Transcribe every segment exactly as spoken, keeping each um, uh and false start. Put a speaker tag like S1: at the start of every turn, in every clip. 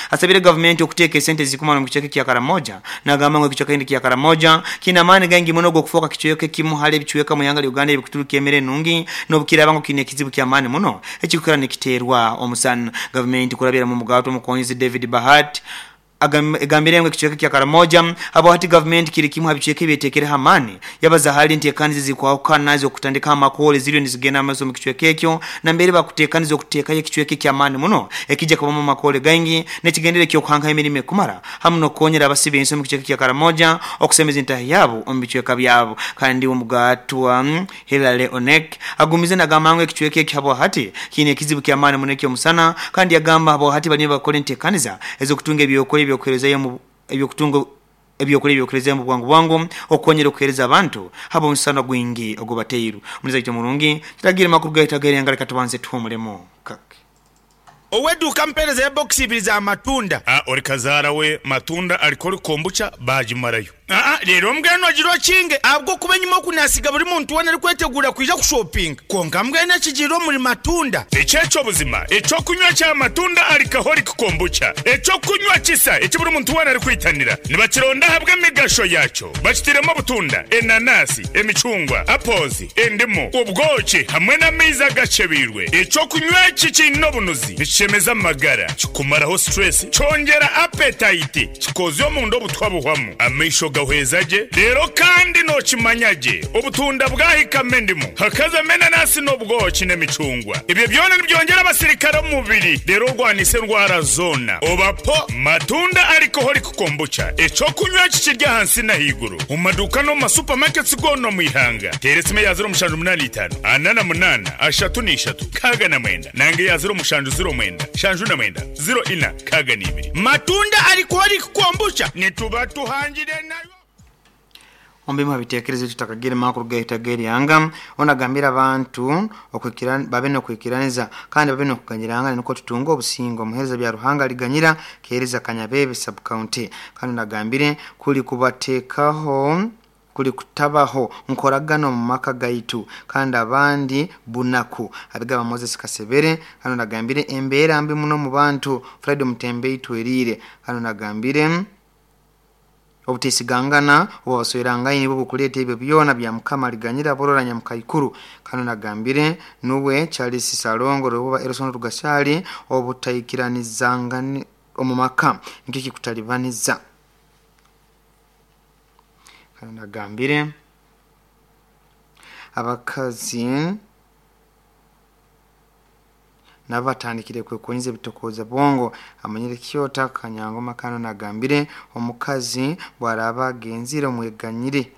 S1: asabire government okuteeka sente zikumana mu kichweke kya Karamoja nagamba ngo kichweke kya Karamoja kina maani gangi muno go kufoka kichweke kimu hale bichweka mu yanga Uganda ebikuturuka emere nungi no bukira bango kine kizibu kya maani muno ekikura nikiterwa omusana government kurabira mu mugato mu konyizi David Bahat agambire ngo kichweke kya Karamoja abo hati government kirikimu habichweke betekere hamani yabaza hali ntekanize zikwa kanazo kutandika amakole ziriyo nizigena amazo mu kichweke kyo na mbere bakutekanizo kuteka ye kichweke kya mani muno ekije kubamo makole gangi nekigendere kyo kwanka emirime kumara hamno konyera abasibe inso mu kichweke kya Karamoja okusemeza intahi yabo ombichweka byabo kandi umugatwa Hilale Onek agumize na gamango kichweke kyabo hati kine kizibu kya mani muno kyo musana kandi yagamba abo hati bali bakole ntekaniza ezo kutunga byokole byokereza mu ebyokutunga ebyokole byokereza mu bwangu bwangu okonyera okuhereza abantu habo musana gwingi ogobateiru muliza kyo murungi kitagira makuru gaitagere ngale katubanze tumulemo kake
S2: Owedu kampereza ya box ibiri za matunda.
S3: Ah, orikazara we matunda alikori kombucha baji marayo.
S2: Ah, rero mbweno jiro kinge abwo kubenyimo kunasiga buri muntu wana ari kwetegura kwija ku shopping. Konga mbwene kijiro muri matunda.
S3: Echecho buzima, echo kunywa cha matunda alikahori kombucha. Echo kunywa kisa, echo buri muntu wana ari kwitanira. Nibakironda habwe migasho yacho. Bachitiremo butunda, enanasi, emicungwa, apozi, endimo, ubwoki hamwe na miza gacebirwe. Echo kunywa iki no bunuzi. Chemeza magara chikumaraho stress chongera appetite chikozyo mu ndo butwabuhwamu amisho gahwezaje rero kandi no chimanyaje obutunda bwahikame ndimo hakaza mena nasi no bwoki n'emicungwa ibyo byone byongera abasirikare mu mubiri rero rwanise ndwara zona obapo matunda ariko hori kukombucha echo kunywa kikirya hansi na higuru mu maduka no ma supermarkets gono mu ihanga teresime ya zero mushanju munani itanu anana munana ashatu ni ishatu kaga na mwenda nange ya zero mushanju zero mwenda shanju na mwenda zero ina kaga nibiri
S2: matunda ariko hori kukombucha nituba tuhangire nayo
S1: ombe mabitekerezo tutakagere makuru gaitagere yanga onagambira abantu okwikirana babeno kwikiraniza kandi babeno kuganyiranga niko tutunga obusingo muhereza bya ruhanga liganyira kereza Kanyabebe sub county kandi nagambire kuli kubatekaho kuli kutabaho nkoragano mu maka gaitu kandi abandi bunaku abigaba Moses Kasebere kandi nagambire embera mbi muno mu bantu Fred Mutembe itwerire kandi nagambire obutisigangana obasweranga ini bukulete ebyo byona bya mukama liganyira bororanya mukayikuru kandi nagambire nuwe Charles Salongo roba Erson Rugashali obutayikiranizanga omumaka nkiki kutalibaniza kandi nagambire abakazi nabatandikire kwe kunyize bitokoza bongo amanyire kyota kanyango makano nagambire omukazi bwaraba genzira mweganyire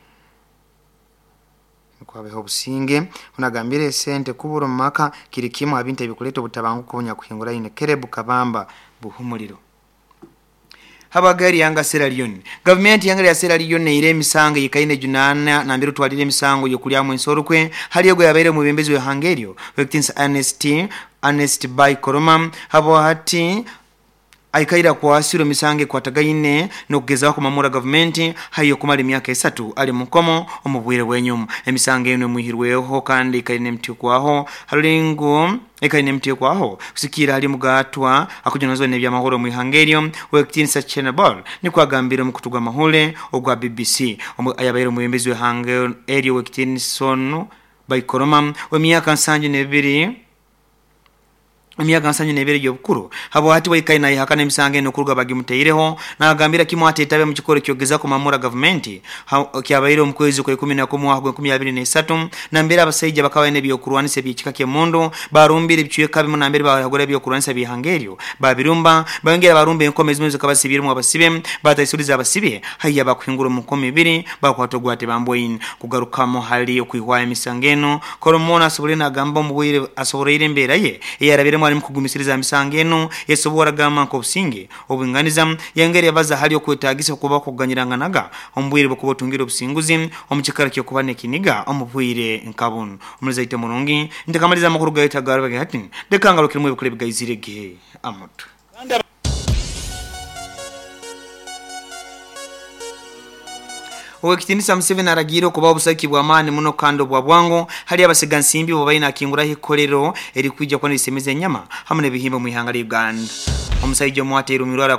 S1: kwabeho businge unagambire sente kuburo maka kirikimu abinte bikuleta butabangu kunya kuhingura ine kerebu kabamba buhumuliro habagari yanga Sierra Leone government yanga ya Sierra Leone ire misango yikaine junana na mbiro twalire misango yokulya mu insorokwe hali yego yabere mu bembezi we Hangerio victims honesty honest by Koroma habo hati aikaira kwa asiro misange kwa tagaine no kugeza ko mamura government hayo kumali myaka esatu ali mukomo omubwire wenyum emisange eno muhirweho kandi kaine mti kwaho halingo ekaine mti kwaho kusikira ali mugatwa akujonazo ne bya mahoro mu Hangerio wekitinsa Chenabal ni kwagambira mu kutuga mahole ogwa B B C ayabayero mu bembezi we Hangerio area wekitinson by Koroma we myaka nsanje nebiri Miyaga nsanyu nebere yobukuru habo hati waikaye na ihakana misange no kuruga bagi muteireho na agambira kimwate itabe mu kikoro kyogeza ko mamura government kyabayiro mu kwezi kwa kumi na kumwe wa kumi na abiri na tatu na mbere abasayije bakabaye ne byokurwanise byikika kemondo barumbire bicyuye kabi mu nambere bahagora byokurwanise bi Hangerio babirumba bayongera barumbe inkomezi muzo kabasibire mu abasibe batayisuliza abasibe hayya bakwingura mu komi bibiri bakwatogwate bamboyin kugarukamo hali okwihwa emisangeno koromona asobulena gamba mu bwire asoborire mbera ye yarabire ari kugumisiriza misangeno yesobora gama ko businge obunganiza yengeri yabaza hali yo kwetagisa kuba kuganyiranganaga ombwire bokubotungira obusinguzi omukikara cyo kubane kiniga omubwire nkabunu umuzaite murungi ndakamaliza makuru gaita garabage hati dekangalukire mu bikore bigayizirege amoto Owekitini Samseven aragiro kuba obusaki bwa mani muno kando bwa bwango hali abasigansimbi bo bayina kingura hikolero eri kwijja kwa nisemeze nyama hamune bihimba mu ihanga li Uganda omusaijo mwatero mirwara